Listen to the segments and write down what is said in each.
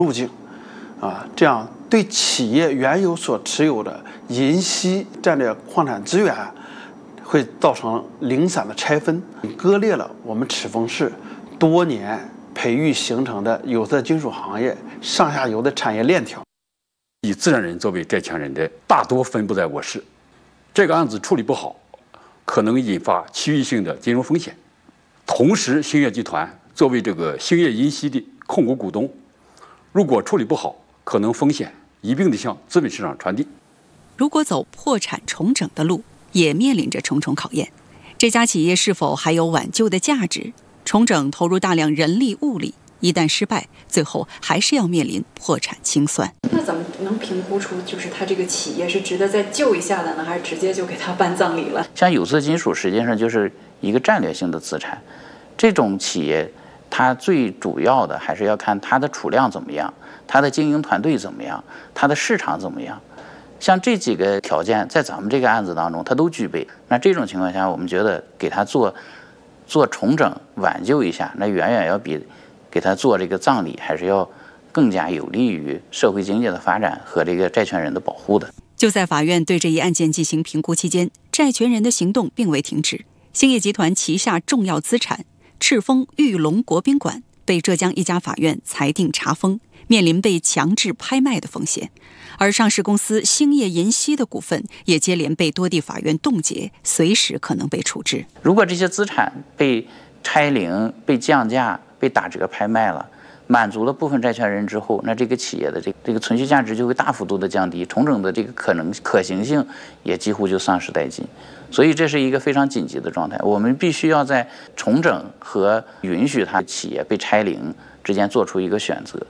路径，这样对企业原有所持有的银锡战略矿产资源会造成零散的拆分，割裂了我们赤峰市多年培育形成的有色金属行业上下游的产业链条。 以自然人作为债权人的大多分布在我市，这个案子处理不好，可能引发区域性的金融风险。同时，兴业集团作为这个兴业银锡的控股股东，如果处理不好，可能风险一并的向资本市场传递。 如果走破产重整的路，也面临着重重考验。这家企业是否还有挽救的价值？重整投入大量人力物力，一旦失败，最后还是要面临破产清算。 那怎么能评估出就是它这个企业是值得再救一下的呢，还是直接就给它办葬礼了？ 像有色金属实际上就是一个战略性的资产，这种企业它最主要的还是要看它的储量怎么样，它的经营团队怎么样，它的市场怎么样。像这几个条件在咱们这个案子当中它都具备，那这种情况下我们觉得给它做重整挽救一下，那远远要比给它做这个葬礼还是要更加有利于社会经济的发展和这个债权人的保护的。 就在法院对这一案件进行评估期间，债权人的行动并未停止。兴业集团旗下重要资产赤峰玉龙国宾馆被浙江一家法院裁定查封，面临被强制拍卖的风险。而上市公司兴业银锡的股份也接连被多地法院冻结，随时可能被处置。 如果这些资产被拆零、被降价、被打折拍卖了，满足了部分债权人之后，那这个企业的这个存续价值就会大幅度的降低，重整的这个可行性也几乎就丧失殆尽。所以这是一个非常紧急的状态，我们必须要在重整和允许它企业被拆零之间做出一个选择。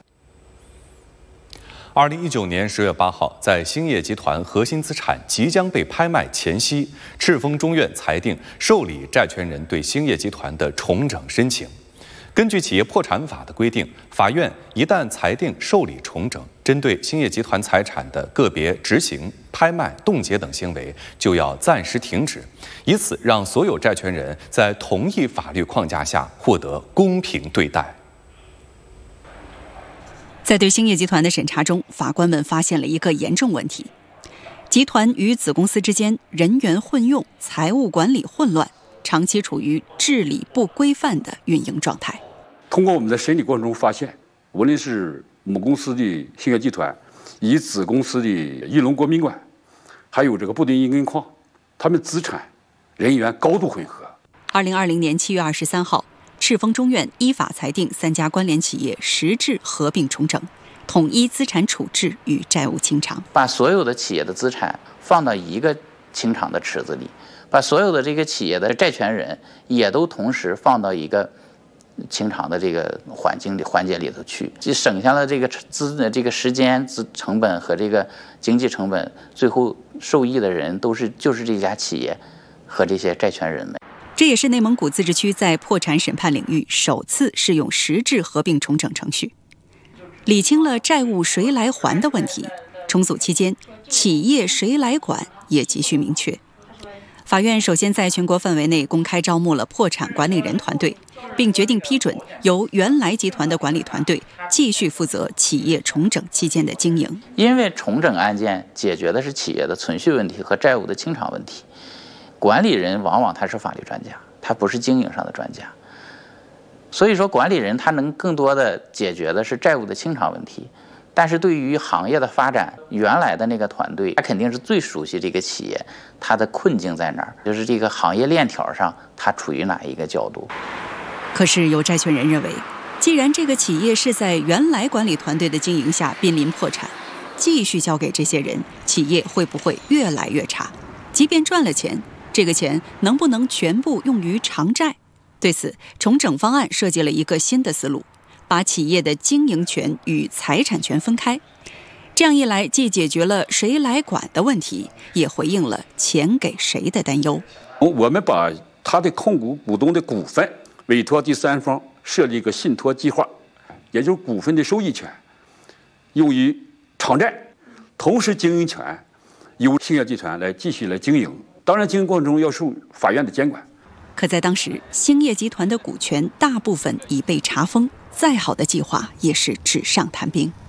2019年10月8号，在兴业集团核心资产即将被拍卖前夕，赤峰中院裁定受理债权人对兴业集团的重整申请。根据企业破产法的规定，法院一旦裁定受理重整，针对兴业集团财产的个别执行、拍卖、冻结等行为，就要暂时停止，以此让所有债权人在同一法律框架下获得公平对待。 在对兴业集团的审查中，法官们发现了一个严重问题：集团与子公司之间人员混用、财务管理混乱，长期处于治理不规范的运营状态。 通过我们的审理过程中发现，无论是母公司的兴业集团，以子公司的玉龙国宾馆，还有这个布丁银矿，他们资产、人员高度混合。 2020年7月23号，赤峰中院依法裁定3家关联企业实质合并重整，统一资产处置与债务清偿， 把所有的企业的资产放到一个清偿的池子里，把所有的这个企业的债权人也都同时放到一个清偿的这个环节里头去，就省下了这个时间成本和这个经济成本，最后受益的人就是这家企业和这些债权人们。 这也是内蒙古自治区在破产审判领域首次适用实质合并重整程序，理清了债务谁来还的问题。重组期间，企业谁来管也急需明确。法院首先在全国范围内公开招募了破产管理人团队，并决定批准由原来集团的管理团队继续负责企业重整期间的经营。 因为重整案件解决的是企业的存续问题和债务的清偿问题，管理人往往他是法律专家，他不是经营上的专家，所以说管理人他能更多的解决的是债务的清偿问题。但是对于行业的发展，原来的那个团队他肯定是最熟悉这个企业它的困境在哪儿，就是这个行业链条上它处于哪一个角度。 可是有债权人认为，既然这个企业是在原来管理团队的经营下濒临破产，继续交给这些人，企业会不会越来越差？即便赚了钱，这个钱能不能全部用于偿债？对此，重整方案设计了一个新的思路，把企业的经营权与财产权分开。这样一来，既解决了谁来管的问题，也回应了钱给谁的担忧。 我们把他的控股股东的股份委托第三方设立一个信托计划，也就是股份的收益权用于偿债，同时经营权由兴业集团来继续来经营，当然经营过程中要受法院的监管。 可在当时，兴业集团的股权大部分已被查封，再好的计划也是纸上谈兵。